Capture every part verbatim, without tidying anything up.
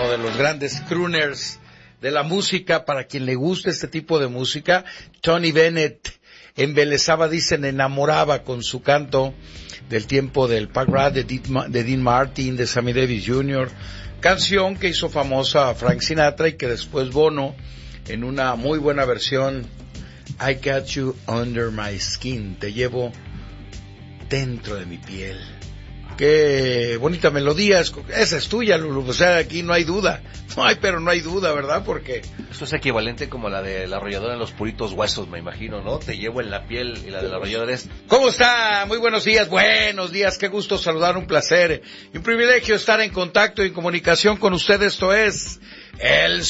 uno de los grandes crooners de la música, para quien le gusta este tipo de música. Tony Bennett embelezaba, dicen, enamoraba con su canto del tiempo del Pac Rat, de, de Dean Martin, de Sammy Davis junior, canción que hizo famosa a Frank Sinatra y que después Bono, en una muy buena versión, I Got You Under My Skin, te llevo dentro de mi piel. Qué bonita melodía, esa es tuya, Lulu, o sea, aquí no hay duda, no hay, pero no hay duda, ¿verdad? Porque eso es equivalente como la de la arrolladora en los puritos huesos, me imagino, ¿no? Te llevo en la piel, y la de la arrolladora es... ¿Cómo está? Muy buenos días, buenos días, qué gusto saludar, un placer y un privilegio estar en contacto y en comunicación con usted. Esto es el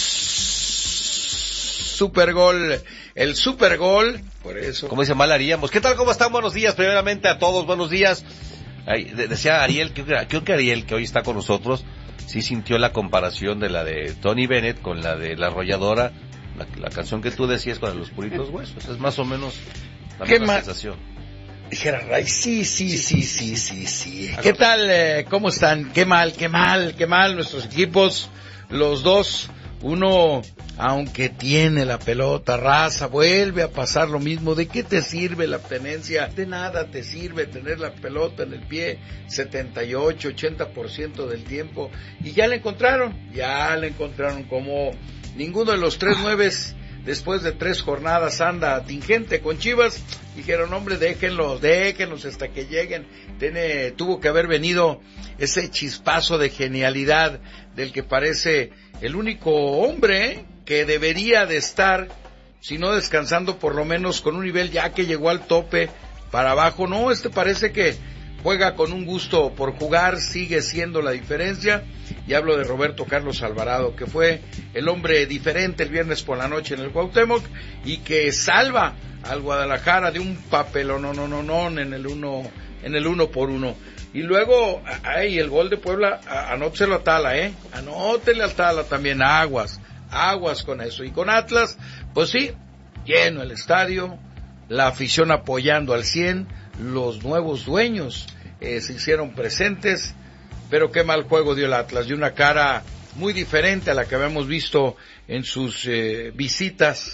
Supergol, el Supergol, por eso. Como dice mal haríamos. ¿Qué tal? ¿Cómo están? Buenos días, primeramente a todos, buenos días. Ay, de, decía Ariel, creo que, creo que Ariel, que hoy está con nosotros, sí sintió la comparación de la de Tony Bennett con la de la arrolladora, la, la canción que tú decías con los puritos huesos, es más o menos la misma ma- sensación. Dijera Ray, sí, sí, sí, sí, sí, sí. ¿Qué tal? Eh, ¿Cómo están? Qué mal, qué mal, qué mal nuestros equipos, los dos. Uno, aunque tiene la pelota, raza, vuelve a pasar lo mismo. ¿De qué te sirve la tenencia? De nada te sirve tener la pelota en el pie setenta y ocho, ochenta por ciento del tiempo. Y ya la encontraron, ya la encontraron, como ninguno de los tres nueves después de tres jornadas anda tingente con Chivas. Dijeron, hombre, déjenlos, déjenlos hasta que lleguen. Tiene, tuvo que haber venido ese chispazo de genialidad del que parece el único hombre ¿eh? que debería de estar, si no descansando, por lo menos con un nivel ya que llegó al tope para abajo. No, este parece que juega con un gusto por jugar, sigue siendo la diferencia. Y hablo de Roberto Carlos Alvarado, que fue el hombre diferente el viernes por la noche en el Cuauhtémoc y que salva al Guadalajara de un papelón no, no, no, no, en el uno, en el uno por uno. Y luego, ay, el gol de Puebla, anótelo a Tala, eh, anótele a Tala también, aguas, aguas con eso. Y con Atlas, pues sí, lleno el estadio, la afición apoyando al cien, los nuevos dueños eh, se hicieron presentes, pero qué mal juego dio el Atlas, de una cara muy diferente a la que habíamos visto en sus eh, visitas,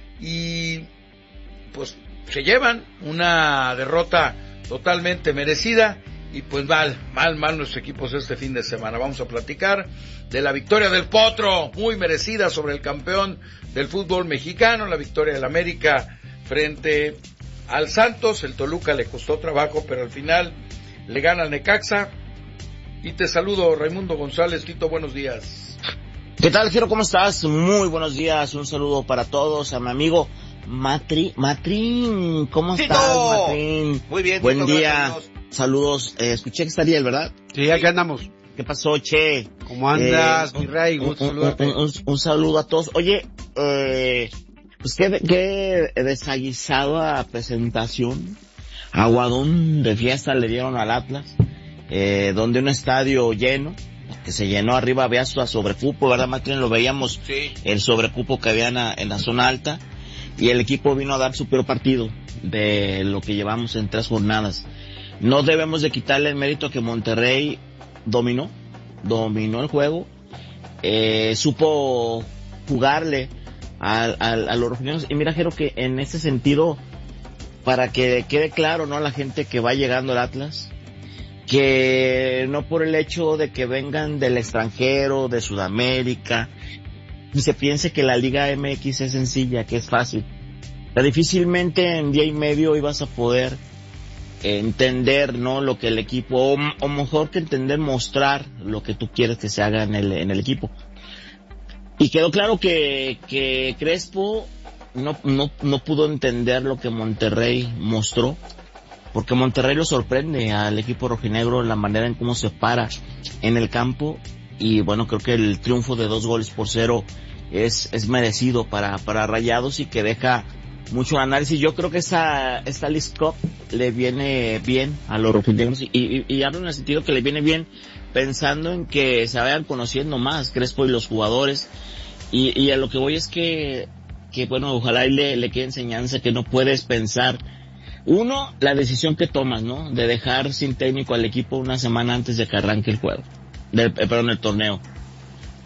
y pues se llevan una derrota totalmente merecida. Y pues mal, mal, mal nuestros equipos este fin de semana. Vamos a platicar de la victoria del Potro, muy merecida sobre el campeón del fútbol mexicano, la victoria del América frente al Santos. El Toluca le costó trabajo, pero al final le gana al Necaxa. Y te saludo, Raimundo González. Tito, buenos días. ¿Qué tal, Giro? ¿Cómo estás? Muy buenos días, un saludo para todos, a mi amigo Matri, Matrín, ¿cómo ¡Tito! estás, Matrín? Muy bien, buen Tito, día, saludos, eh, escuché que está Ariel, ¿verdad? Sí, aquí andamos. ¿Qué pasó, che? ¿Cómo andas, eh, mi Ray? Gusto un, saludarte. Un, un, un saludo a todos. Oye, eh, pues qué, qué desaguisada presentación, aguadón de fiesta le dieron al Atlas, eh, donde un estadio lleno, que se llenó arriba, había hasta sobrecupo, ¿verdad, Matrín? Lo veíamos, sí. El sobrecupo que había en la, en la zona alta. Y el equipo vino a dar su peor partido de lo que llevamos en tres jornadas. No debemos de quitarle el mérito a que Monterrey dominó, dominó el juego, eh, supo jugarle a, a, a los rojinegros. Y mira, Jero, que en ese sentido, para que quede claro, ¿no?, a la gente que va llegando al Atlas, que no por el hecho de que vengan del extranjero, de Sudamérica, y se piense que la Liga M X es sencilla, que es fácil. Pero difícilmente en día y medio ibas a poder entender, ¿no?, lo que el equipo, o, o mejor que entender, mostrar lo que tú quieres que se haga en el, en el equipo. Y quedó claro que, que Crespo no, no, no pudo entender lo que Monterrey mostró, porque Monterrey lo sorprende al equipo rojinegro, la manera en cómo se para en el campo. Y bueno, creo que el triunfo de dos goles por cero es, es merecido para, para Rayados, y que deja mucho análisis. Yo creo que esta, esta Leagues Cup le viene bien a los rojinegros, y, y, y hablo en el sentido que le viene bien pensando en que se vayan conociendo más Crespo y los jugadores. Y, y a lo que voy es que, que bueno, ojalá y le, le quede enseñanza que no puedes pensar, uno, la decisión que tomas, ¿no?, de dejar sin técnico al equipo una semana antes de que arranque el juego. Del, eh, perdón, el torneo.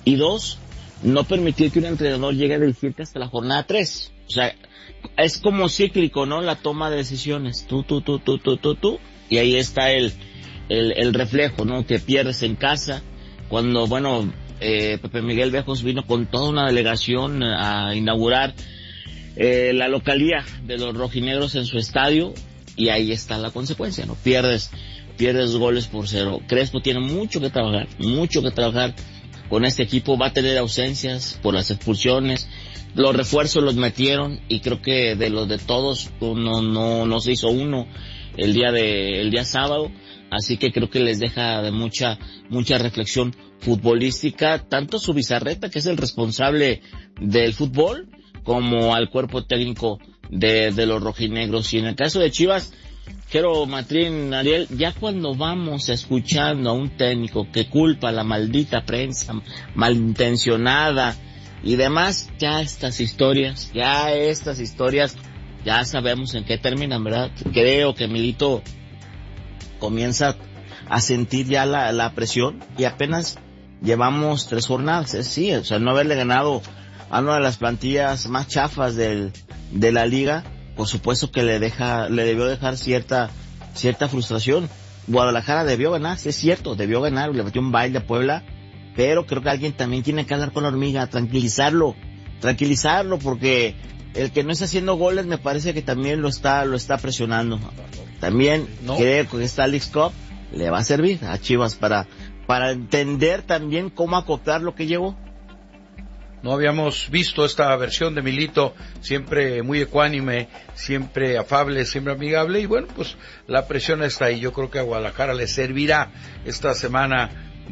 Y dos, no permitir que un entrenador llegue a dirigirte hasta la jornada tres. O sea, es como cíclico, ¿no? La toma de decisiones. Tú, tú, tú, tú, tú, tú, tú. Y ahí está el, el, el reflejo, ¿no? Que pierdes en casa. Cuando, bueno, eh, Pepe Miguel Vejos vino con toda una delegación a inaugurar eh, la localía de los rojinegros en su estadio. Y ahí está la consecuencia, ¿no? Pierdes, pierdes goles por cero. Crespo tiene mucho que trabajar, mucho que trabajar con este equipo. Va a tener ausencias por las expulsiones. Los refuerzos los metieron y creo que de los de todos no, no, no se hizo uno el día de, el día sábado. Así que creo que les deja de mucha, mucha reflexión futbolística, tanto su Bizarreta, que es el responsable del fútbol, como al cuerpo técnico de, de los rojinegros. Y en el caso de Chivas, Jero, Matrín, Ariel, ya cuando vamos escuchando a un técnico que culpa a la maldita prensa malintencionada y demás, ya estas historias, ya estas historias, ya sabemos en qué terminan, ¿verdad? Creo que Milito comienza a sentir ya la, la presión y apenas llevamos tres jornadas, ¿eh? Sí, o sea, no haberle ganado a una de las plantillas más chafas del, de la liga, por supuesto que le deja, le debió dejar cierta, cierta frustración. Guadalajara debió ganar, sí es cierto, debió ganar, le metió un baile a Puebla, pero creo que alguien también tiene que hablar con la hormiga, tranquilizarlo, tranquilizarlo, porque el que no está haciendo goles me parece que también lo está, lo está presionando. También no. Creo que esta Leagues Cup le va a servir a Chivas para, para entender también cómo acoplar lo que llegó. No habíamos visto esta versión de Milito, siempre muy ecuánime, siempre afable, siempre amigable, y bueno, pues la presión está ahí. Yo creo que a Guadalajara le servirá esta semana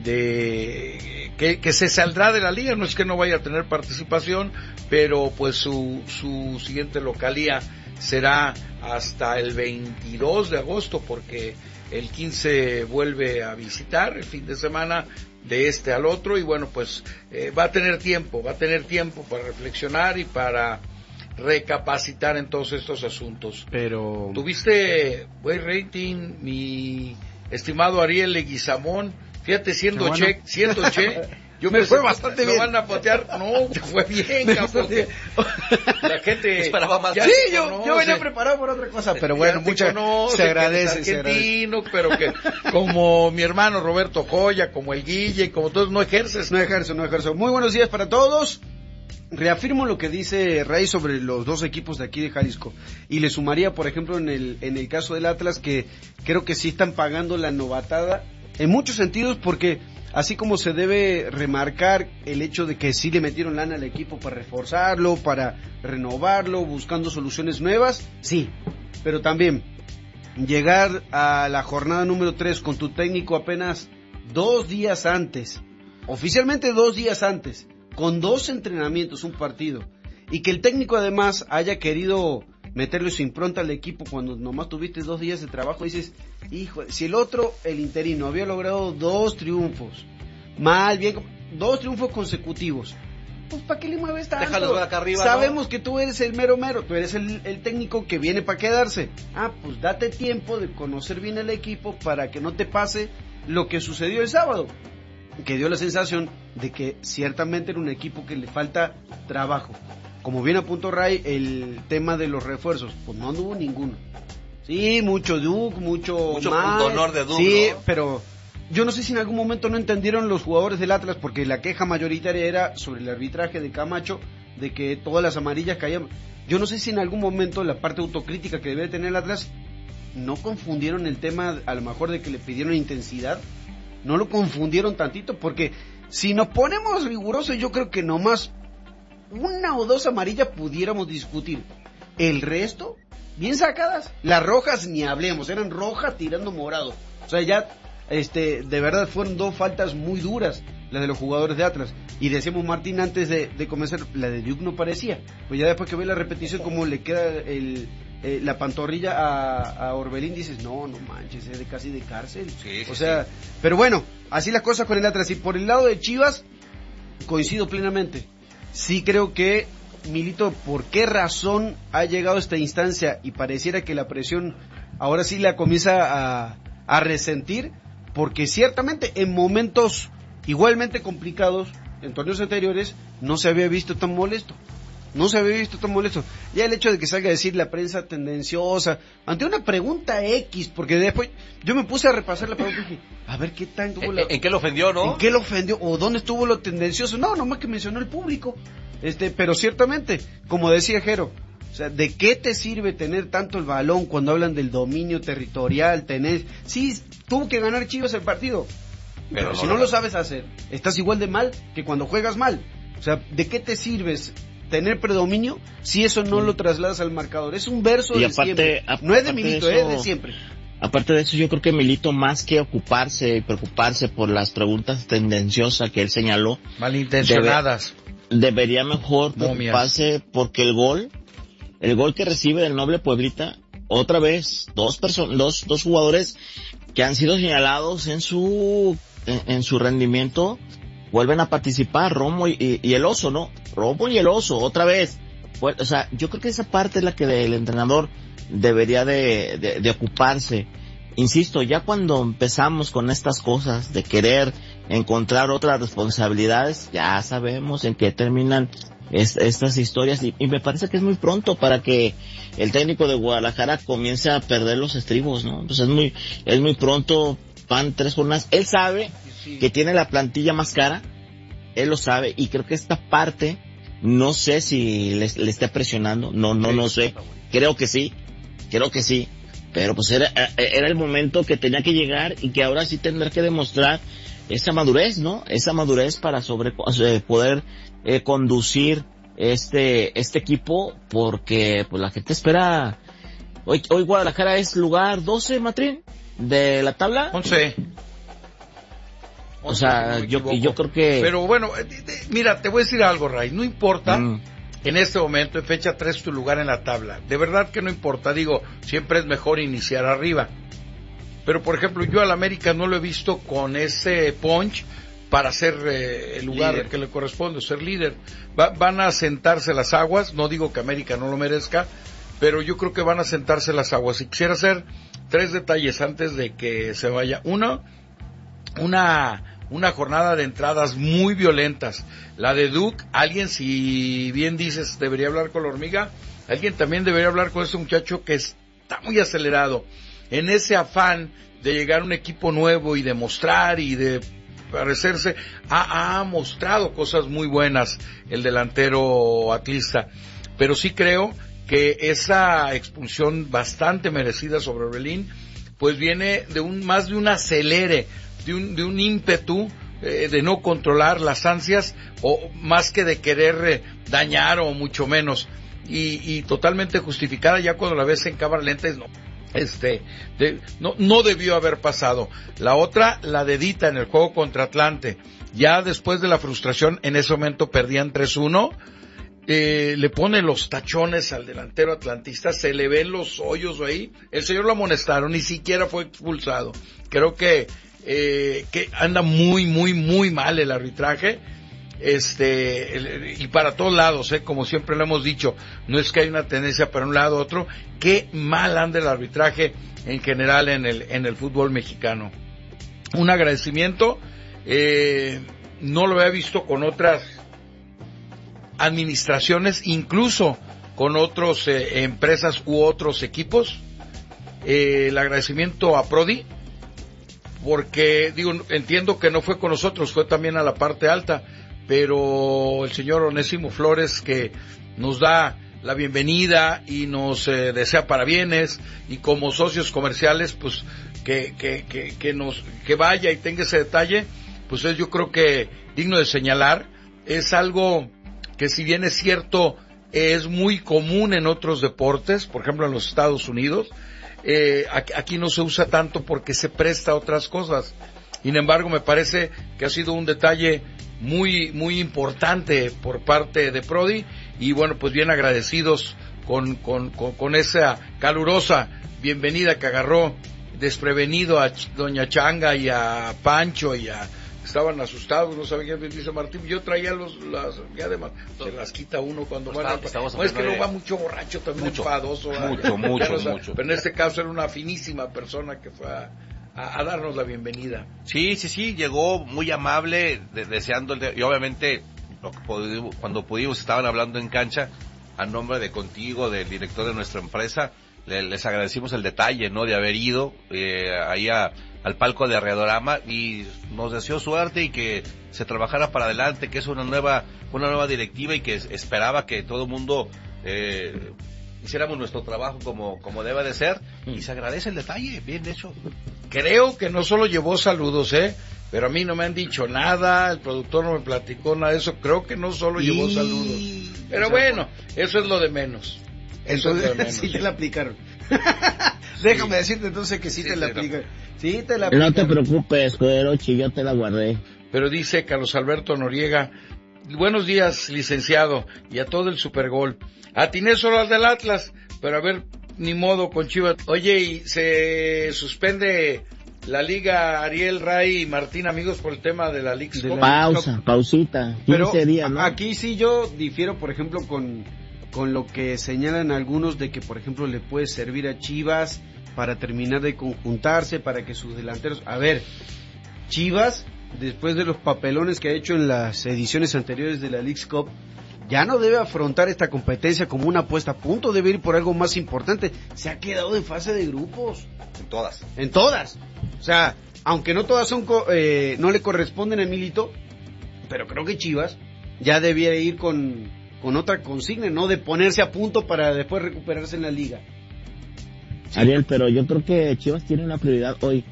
de que, que se saldrá de la liga. No es que no vaya a tener participación, pero pues su, su siguiente localía será hasta el veintidós de agosto, porque el quince vuelve a visitar el fin de semana de este al otro, y bueno, pues eh, va a tener tiempo, va a tener tiempo para reflexionar y para recapacitar en todos estos asuntos. Pero tuviste buen rating, mi estimado Ariel Leguizamón. Fíjate, siendo bueno. che, siendo che, yo me fue bastante bien. Me van a potear, no, te fue bien, porque la gente esperaba más. Ya sí, yo, conoce. Yo venía preparado por otra cosa, pero bueno, muchas se agradece, se argentino, pero que como mi hermano Roberto Joya, como el Guille, como todos, no ejerces. No ejerzo, no ejerzo. Muy buenos días para todos. Reafirmo lo que dice Ray sobre los dos equipos de aquí de Jalisco, y le sumaría, por ejemplo, en el en el caso del Atlas, que creo que sí están pagando la novatada en muchos sentidos, porque así como se debe remarcar el hecho de que sí le metieron lana al equipo para reforzarlo, para renovarlo, buscando soluciones nuevas, sí, pero también llegar a la jornada número tres con tu técnico apenas dos días antes, oficialmente dos días antes, con dos entrenamientos, un partido, y que el técnico además haya querido meterle su impronta al equipo cuando nomás tuviste dos días de trabajo, dices, hijo, si el otro, el interino, había logrado dos triunfos, mal, bien, dos triunfos consecutivos, pues ¿para qué le mueves tanto? Déjalo acá arriba, sabemos ¿no? Que tú eres el mero mero, tú eres el, el técnico que viene para quedarse. Ah, pues date tiempo de conocer bien el equipo para que no te pase lo que sucedió el sábado, que dio la sensación de que ciertamente era un equipo que le falta trabajo. Como bien apuntó Ray, el tema de los refuerzos, pues no anduvo ninguno. Sí, mucho Duke, mucho Mucho más, punto honor de Duke, sí, ¿no? Pero yo no sé si en algún momento no entendieron los jugadores del Atlas, porque la queja mayoritaria era sobre el arbitraje de Camacho, de que todas las amarillas caían. Yo no sé si en algún momento la parte autocrítica que debe tener el Atlas, no confundieron el tema, a lo mejor, de que le pidieron intensidad, no lo confundieron tantito, porque si nos ponemos rigurosos, yo creo que nomás una o dos amarillas pudiéramos discutir. El resto, bien sacadas. Las rojas ni hablemos, eran rojas tirando morado. O sea, ya, este, de verdad fueron dos faltas muy duras, las de los jugadores de Atlas. Y decíamos, Martín, antes de, de comenzar, la de Duke no parecía. Pues ya después que ve la repetición, como le queda el, eh, la pantorrilla a, a Orbelín, dices, no, no manches, es de casi de cárcel. Sí, sí, o sea, sí. Pero bueno, así las cosas con el Atlas. Y por el lado de Chivas, coincido plenamente. Sí creo que Milito, ¿por qué razón ha llegado a esta instancia? Y pareciera que la presión ahora sí la comienza a, a resentir, porque ciertamente en momentos igualmente complicados en torneos anteriores, no se había visto tan molesto. No se había visto tan molesto. Ya el hecho de que salga a decir la prensa tendenciosa, ante una pregunta X, porque después yo me puse a repasar la pregunta y dije, a ver qué tal tuvo la... ¿En, ¿En qué lo ofendió, no? ¿En qué lo ofendió? ¿O dónde estuvo lo tendencioso? No, nomás que mencionó el público. Este, pero ciertamente, como decía Jero, o sea, ¿de qué te sirve tener tanto el balón cuando hablan del dominio territorial? Tener... Sí, tuvo que ganar Chivas el partido, pero, pero si no, no lo sabes hacer, estás igual de mal que cuando juegas mal. O sea, ¿de qué te sirves tener predominio si eso no lo trasladas al marcador? Es un verso y de aparte, siempre. A, no es de Milito, es de siempre. Aparte de eso, yo creo que Milito, más que ocuparse y preocuparse por las preguntas tendenciosas que él señaló, malintencionadas, debe, debería mejor preocuparse Momias. Porque el gol, el gol que recibe del Noble Pueblita, otra vez, dos personas, dos, dos jugadores que han sido señalados en su, en, en su rendimiento, vuelven a participar, Romo y, y, y el Oso, ¿no? Romo y el Oso, otra vez. O sea, yo creo que esa parte es la que el entrenador debería de, de, de ocuparse. Insisto, ya cuando empezamos con estas cosas de querer encontrar otras responsabilidades, ya sabemos en qué terminan es, estas historias y, y me parece que es muy pronto para que el técnico de Guadalajara comience a perder los estribos, ¿no? Entonces es muy, es muy pronto, van tres jornadas. Él sabe sí. que tiene la plantilla más cara, él lo sabe, y creo que esta parte, no sé si le, le está presionando, no, no, no sé, creo que sí, creo que sí, pero pues era, era el momento que tenía que llegar y que ahora sí tendrá que demostrar esa madurez, ¿no? Esa madurez para sobre, poder eh, conducir este, este equipo, porque pues la gente espera, hoy, hoy Guadalajara es lugar doce, Matrín, de la tabla. once. O sea, yo, yo creo que... Pero bueno, mira, te voy a decir algo, Ray, no importa mm. en este momento, en fecha tres, tu lugar en la tabla. De verdad que no importa, digo, siempre es mejor iniciar arriba. Pero, por ejemplo, yo al América no lo he visto con ese punch para ser eh, el lugar líder que le corresponde, ser líder. Va, van a sentarse las aguas, no digo que América no lo merezca, pero yo creo que van a sentarse las aguas. Y quisiera hacer tres detalles antes de que se vaya. Uno, una... una jornada de entradas muy violentas. La de Duke, alguien, si bien dices, debería hablar con la hormiga, alguien también debería hablar con ese muchacho que está muy acelerado. En ese afán de llegar a un equipo nuevo y de mostrar y de parecerse, ha, ha mostrado cosas muy buenas el delantero atlista. Pero sí creo que esa expulsión bastante merecida sobre Orbelín, pues viene de un, más de un acelere, de un, de un ímpetu eh, de no controlar las ansias, o más que de querer eh, dañar o mucho menos, y, y totalmente justificada. Ya cuando la ves en cámara lenta es no, este, de, no, no debió haber pasado. La otra, la de Dita en el juego contra Atlante, ya después de la frustración, en ese momento perdían tres uno, eh, le pone los tachones al delantero atlantista, se le ven los hoyos ahí, el señor lo amonestaron, ni siquiera fue expulsado. Creo que Eh, que anda muy, muy, muy mal el arbitraje, este, el, y para todos lados, eh, como siempre lo hemos dicho, no es que hay una tendencia para un lado u otro, qué mal anda el arbitraje en general en el, en el fútbol mexicano. Un agradecimiento, eh, no lo había visto con otras administraciones, incluso con otras eh, empresas u otros equipos, eh, el agradecimiento a Prodi, porque, digo, entiendo que no fue con nosotros, fue también a la parte alta, pero el señor Onésimo Flores, que nos da la bienvenida y nos eh, desea parabienes, y como socios comerciales, pues, que, que, que, que nos, que vaya y tenga ese detalle, pues es, yo creo que digno de señalar. Es algo que, si bien es cierto, es muy común en otros deportes, por ejemplo en los Estados Unidos, Eh, aquí no se usa tanto porque se presta a otras cosas. Sin embargo, me parece que ha sido un detalle muy, muy importante por parte de Prodi, y bueno, pues bien agradecidos con, con, con, con esa calurosa bienvenida que agarró desprevenido a doña Changa y a Pancho, y a, estaban asustados, no sabían qué dice Martín. Yo traía los, las, ya además, se las quita uno cuando pues van está, a, no es que no va mucho borracho, también mucho, enfadoso, mucho, mucho, no, mucho. Pero en este caso era una finísima persona que fue a, a, a darnos la bienvenida. Sí, sí, sí, llegó muy amable, de, deseando, el de, y obviamente lo que pudimos, cuando pudimos estaban hablando en cancha, a nombre de contigo, del director de nuestra empresa, le, les agradecimos el detalle, ¿no? De haber ido eh, ahí a, al palco de Arreadorama y nos deseó suerte y que se trabajara para adelante, que es una nueva, una nueva directiva y que esperaba que todo el mundo eh, hiciéramos nuestro trabajo como, como debe de ser, y se agradece el detalle, bien hecho. Creo que no solo llevó saludos, ¿eh? Pero a mí no me han dicho nada, el productor no me platicó nada de eso, creo que no solo y... llevó saludos. Pero bueno, eso es lo de menos. Eso entonces, es lo de menos. Sí te la aplicaron. Déjame sí. decirte entonces que sí, sí te la aplicaron. Sí te la aplicaron. No te preocupes, Cuerochi, yo te la guardé. Pero dice Carlos Alberto Noriega, buenos días, licenciado, y a todo el Supergol. Atiné solo al del Atlas, pero a ver, ni modo con Chivas. Oye, y se suspende la Liga Ariel, Ray y Martín, amigos, por el tema de la League Cup. Pausa, pausita, pero días, ¿no? Aquí sí yo difiero, por ejemplo, con, con lo que señalan algunos de que, por ejemplo, le puede servir a Chivas para terminar de conjuntarse, para que sus delanteros... A ver, Chivas, después de los papelones que ha hecho en las ediciones anteriores de la League Cup, ya no debe afrontar esta competencia como una apuesta a punto, debe ir por algo más importante. Se ha quedado en fase de grupos. En todas. En todas. O sea, aunque no todas son eh, no le corresponden a Milito, pero creo que Chivas ya debiera ir con, con otra consigna, no de ponerse a punto para después recuperarse en la liga. Sí. Ariel, pero yo creo que Chivas tiene una prioridad hoy.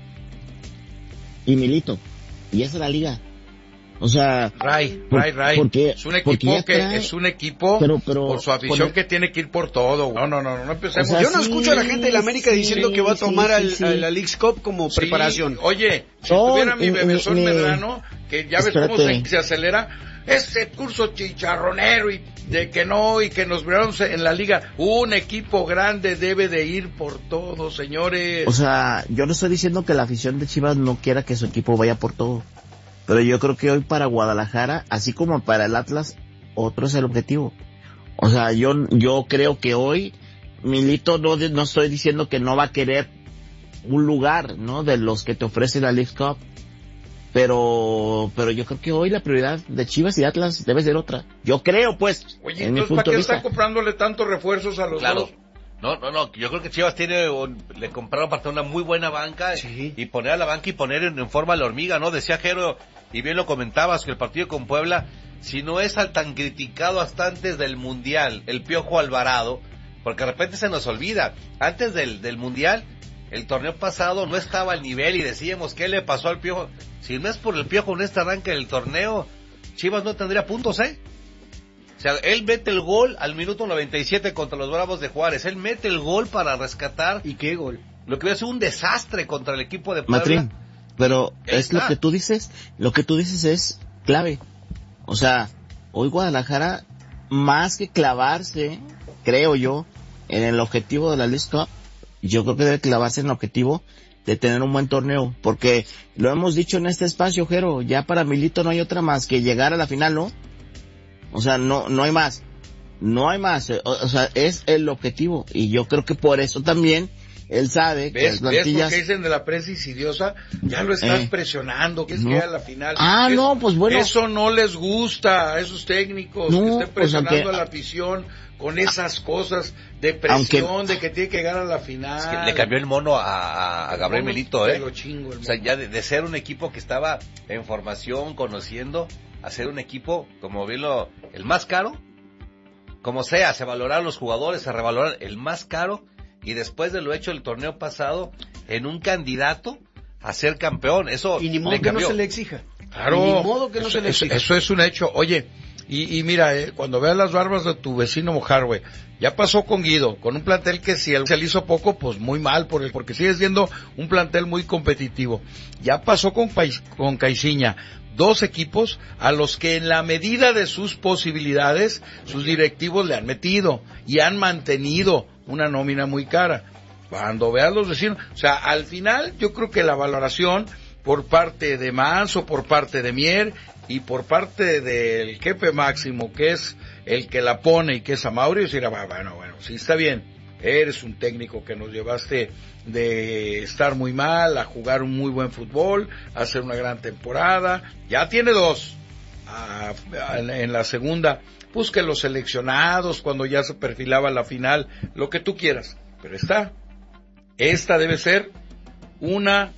Y Milito. Y esa es la liga. O sea, Ray, Ray, Ray, porque, es un equipo que trae, es un equipo pero, pero, por su afición el, que tiene que ir por todo. No, no, no, no empecemos. O sea, yo no sí, escucho a la gente de la América sí, diciendo que va a tomar sí, al, sí. a la League Cup como sí, preparación. Oye, si no, tuviera mi bebezón mi, Medrano, que ya ves cómo se, se acelera, ese curso chicharronero y de que no y que nos veamos en la liga, un equipo grande debe de ir por todo, señores. O sea, yo no estoy diciendo que la afición de Chivas no quiera que su equipo vaya por todo. Pero yo creo que hoy para Guadalajara, así como para el Atlas, otro es el objetivo. O sea, yo yo creo que hoy Milito no, no estoy diciendo que no va a querer un lugar, ¿no? De los que te ofrece la League Cup. Pero, pero yo creo que hoy la prioridad de Chivas y Atlas debe ser otra. Yo creo, pues. Oye, entonces, ¿para qué están comprándole tantos refuerzos a los claro. dos? No, no, no, yo creo que Chivas tiene, un, le compraron para una muy buena banca sí. y poner a la banca y poner en, en forma a la hormiga, ¿no? Decía Jero, y bien lo comentabas, que el partido con Puebla, si no es al tan criticado hasta antes del Mundial, el Piojo Alvarado, porque de repente se nos olvida, antes del, del Mundial, el torneo pasado no estaba al nivel y decíamos, ¿qué le pasó al Piojo? Si no es por el Piojo en este arranque del torneo, Chivas no tendría puntos, ¿eh? O sea, él mete el gol al minuto noventa y siete contra los Bravos de Juárez. Él mete el gol para rescatar. ¿Y qué gol? Lo que hubiera sido un desastre contra el equipo de Puebla. Matrín, pero es está. lo que tú dices, lo que tú dices es clave. O sea, hoy Guadalajara, más que clavarse, creo yo, en el objetivo de la League Cup, yo creo que debe clavarse en el objetivo de tener un buen torneo. Porque lo hemos dicho en este espacio, Jero, ya para Milito no hay otra más que llegar a la final, ¿no? O sea, no, no hay más. No hay más. O, o sea, es el objetivo. Y yo creo que por eso también él sabe que ¿Ves, las plantillas... ¿Ves por qué dicen de la prensa insidiosa? Ya lo están eh, presionando, que es no. que a la final. Ah, es, no, pues bueno. Eso no les gusta a esos técnicos no, que estén presionando o sea que, a la afición con esas cosas de presión, aunque, de que tiene que llegar a la final. Es que le cambió el mono a, a Gabriel Milito, ¿eh? Lo chingo, el o sea, ya de, de ser un equipo que estaba en formación, conociendo, a ser un equipo, como bien lo, el más caro, como sea, se valoraron los jugadores, se revaloraron el más caro, y después de lo hecho el torneo pasado, en un candidato a ser campeón, eso y ni modo que no se le exija. Claro, y ni modo que no eso, se le exija. Eso, eso es un hecho. Oye, y, y mira, eh, cuando veas las barbas de tu vecino mojar, güey, ya pasó con Guido, con un plantel que si él se le hizo poco, pues muy mal, por el, porque sigue siendo un plantel muy competitivo. Ya pasó con, con Caiciña, dos equipos a los que en la medida de sus posibilidades, sus directivos le han metido y han mantenido una nómina muy cara. Cuando veas los vecinos, o sea, al final yo creo que la valoración por parte de Manso, por parte de Mier y por parte del jefe máximo, que es el que la pone y que es Amaury, decir, ah, bueno, bueno, sí está bien, eres un técnico que nos llevaste de estar muy mal a jugar un muy buen fútbol, a hacer una gran temporada, ya tiene dos, a, a, en la segunda, pues que los seleccionados, cuando ya se perfilaba la final, lo que tú quieras, pero está, esta debe ser una,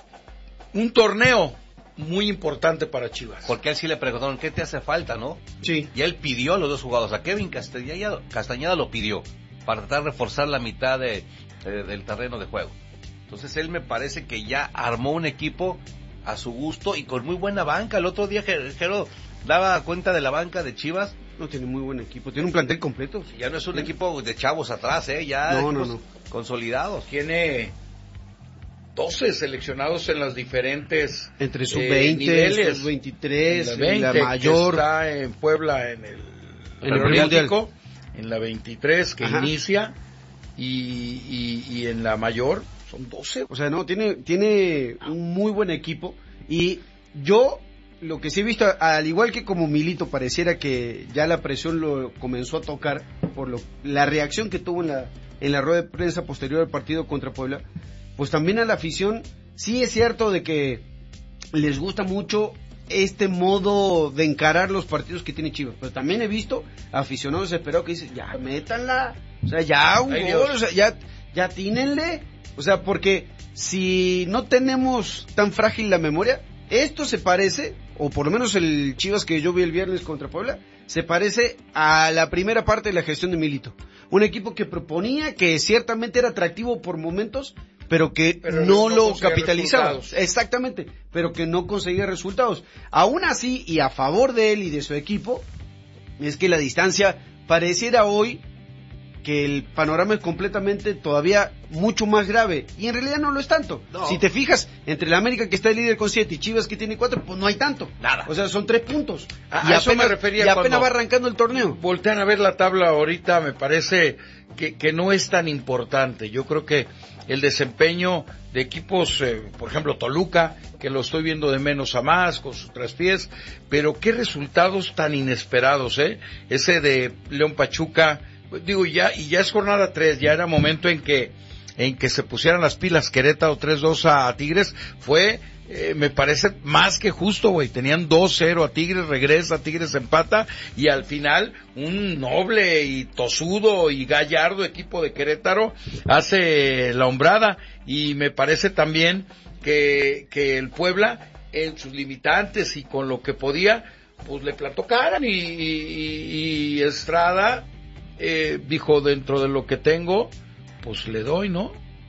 un torneo muy importante para Chivas. Porque a él sí le preguntaron, ¿qué te hace falta, no? Sí. Y él pidió a los dos jugadores, a Kevin Castañeda, Castañeda lo pidió, para tratar de reforzar la mitad de, de, del terreno de juego. Entonces él me parece que ya armó un equipo a su gusto y con muy buena banca. El otro día Jero daba cuenta de la banca de Chivas. No, tiene muy buen equipo, tiene un plantel completo. Ya no es un ¿Sí? equipo de chavos atrás, ¿eh? Ya no, no, no. consolidados. Tiene doce seleccionados en las diferentes entre sub veinte, eh, sub veintitrés, en la, veinte, en la mayor, que está en Puebla en el, en el preolímpico, en la veintitrés que Ajá. inicia y, y, y en la mayor son doce. O sea, no, tiene tiene un muy buen equipo y yo lo que sí he visto, al igual que como Milito pareciera que ya la presión lo comenzó a tocar por lo, la reacción que tuvo en la en la rueda de prensa posterior al partido contra Puebla, pues también a la afición sí es cierto de que les gusta mucho este modo de encarar los partidos que tiene Chivas, pero también he visto aficionados desesperados que dicen, ya métanla, o sea, ya un Ay, gol, Dios. o sea, ya, ya tínenle, o sea, porque si no tenemos tan frágil la memoria, esto se parece, o por lo menos el Chivas que yo vi el viernes contra Puebla, se parece a la primera parte de la gestión de Milito. Un equipo que proponía, que ciertamente era atractivo por momentos, pero que pero no, no lo capitalizaba. Resultados. Exactamente, pero que no conseguía resultados. Aún así, y a favor de él y de su equipo, es que la distancia pareciera hoy que el panorama es completamente todavía mucho más grave, y en realidad no lo es tanto. No. Si te fijas, entre la América que está el líder con siete y Chivas que tiene cuatro, pues no hay tanto. Nada. O sea, son tres puntos. A- y a eso apenas, me refería y apenas cuando va arrancando el torneo. Voltean a ver la tabla ahorita, me parece que, que no es tan importante. Yo creo que el desempeño de equipos, eh, por ejemplo Toluca, que lo estoy viendo de menos a más con sus traspiés, pero qué resultados tan inesperados, ¿eh? Ese de León Pachuca, digo, ya, y ya es jornada tres, ya era momento en que, en que se pusieran las pilas. Querétaro tres dos a Tigres, fue, eh, me parece más que justo, güey, tenían dos cero a Tigres, regresa, Tigres empata, y al final, un noble y tosudo y gallardo equipo de Querétaro hace la hombrada, y me parece también que, que el Puebla, en sus limitantes y con lo que podía, pues le plantó cara, y, y, y Estrada, Eh, dijo, dentro de lo que tengo, pues le doy, ¿no?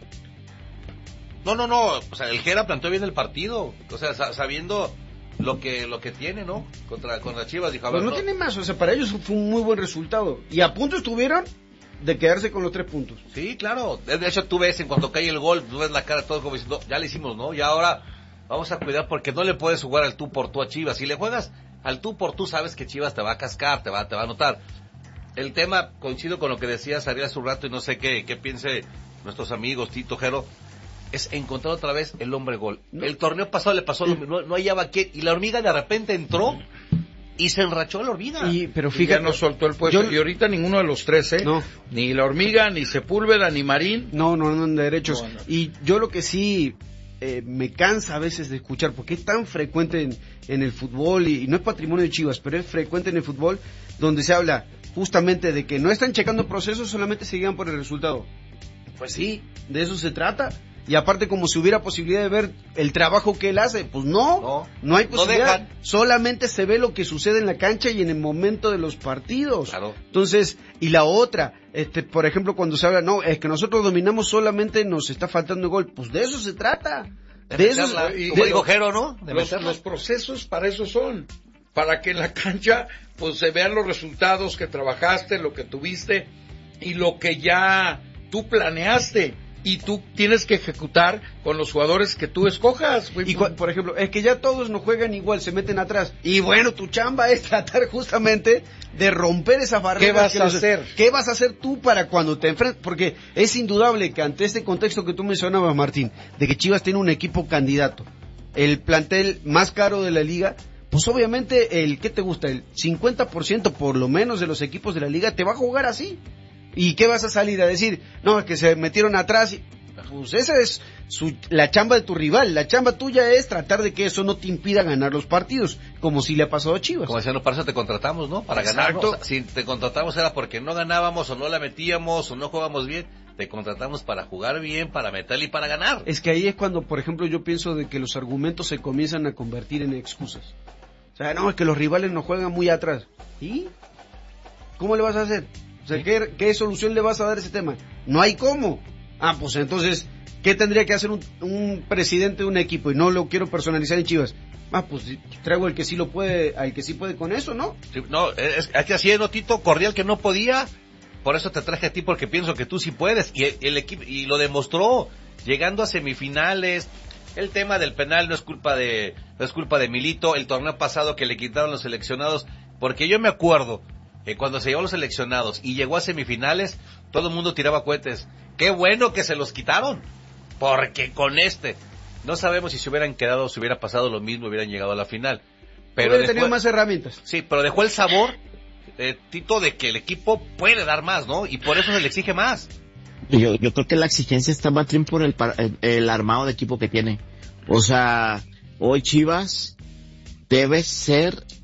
No, no, no, o sea, el Jera planteó bien el partido, o sea, sa- sabiendo lo que lo que tiene, ¿no? Contra contra Chivas, dijo, a Pues ver, no tiene más, o sea, para ellos fue un muy buen resultado. Y a punto estuvieron de quedarse con los tres puntos. Sí, claro, de de hecho tú ves, en cuanto cae el gol, tú ves la cara de todos como diciendo, ya le hicimos, ¿no? Y ahora vamos a cuidar porque no le puedes jugar al tú por tú a Chivas. Si le juegas al tú por tú, sabes que Chivas te va a cascar, te va, te va a anotar. El tema, coincido con lo que decías Ariel hace un rato y no sé qué, qué piense nuestros amigos, Tito, Jero, es encontrar otra vez el hombre gol. No. El torneo pasado le pasó lo mismo, no, no hallaba quién, y la hormiga de repente entró y se enrachó la hormiga. Y, pero Fíjate, fíjate, ya no soltó el puesto, yo- y ahorita ninguno de los tres, ¿eh? No. Ni la hormiga, ni Sepúlveda, ni Marín. No, no andan de derechos. No, no. Y yo lo que sí eh, me cansa a veces de escuchar, porque es tan frecuente en, en el fútbol, y, y no es patrimonio de Chivas, pero es frecuente en el fútbol, donde se habla justamente de que no están checando procesos, solamente se guían por el resultado. Pues sí, de eso se trata. Y aparte, como si hubiera posibilidad de ver el trabajo que él hace, pues no, no, no hay posibilidad. No dejan. Solamente se ve lo que sucede en la cancha y en el momento de los partidos. Claro. Entonces, y la otra, este, por ejemplo, cuando se habla, no, es que nosotros dominamos, solamente nos está faltando gol. Pues de eso se trata. De De eso, meterla, y- como de- dijo Jero, ¿no? De Los, meterla. los procesos para eso son, para que en la cancha pues se vean los resultados que trabajaste, lo que tuviste y lo que ya tú planeaste, y tú tienes que ejecutar con los jugadores que tú escojas, güey. Y cu- por ejemplo, es que ya todos no juegan igual, se meten atrás. Y bueno, tu chamba es tratar justamente de romper esas barreras. ¿Qué vas que a los- hacer? ¿Qué vas a hacer tú para cuando te enfrentes? Porque es indudable que ante este contexto que tú mencionabas, Martín, de que Chivas tiene un equipo candidato, el plantel más caro de la liga, pues obviamente el, ¿qué te gusta? El cincuenta por ciento por lo menos de los equipos de la liga te va a jugar así. ¿Y qué vas a salir a decir? No, es que se metieron atrás. Y... Pues esa es su, la chamba de tu rival. La chamba tuya es tratar de que eso no te impida ganar los partidos, como si le ha pasado a Chivas. Como decían, no, para eso te contratamos, ¿no? Para ganar. ¿No? O sea, si te contratamos era porque no ganábamos o no la metíamos o no jugábamos bien. Te contratamos para jugar bien, para meterle y para ganar. Es que ahí es cuando, por ejemplo, yo pienso de que los argumentos se comienzan a convertir en excusas. O sea, no, es que los rivales nos juegan muy atrás. ¿Y? ¿Cómo le vas a hacer? O sea, ¿Sí? ¿qué, ¿qué solución le vas a dar a ese tema? No hay cómo. Ah, pues entonces, ¿qué tendría que hacer un, un presidente de un equipo? Y no lo quiero personalizar en Chivas. Ah, pues traigo el que sí lo puede, al que sí puede con eso, ¿no? Sí, no, es, es que así es, ¿no, Tito? Cordial que no podía. Por eso te traje a ti, porque pienso que tú sí puedes. Y el, el equipo, y lo demostró, llegando a semifinales. El tema del penal no es culpa de, no es culpa de Milito. El torneo pasado que le quitaron los seleccionados, porque yo me acuerdo que cuando se llevó a los seleccionados y llegó a semifinales, todo el mundo tiraba cohetes. Qué bueno que se los quitaron, porque con este, no sabemos si se hubieran quedado, si hubiera pasado lo mismo, hubieran llegado a la final. Pero hubiera tenido más herramientas. Sí, pero dejó el sabor, eh, Tito, de que el equipo puede dar más, ¿no? Y por eso se le exige más. Yo, yo creo que la exigencia está más bien por el, el, el armado de equipo que tiene. O sea, hoy Chivas debe ser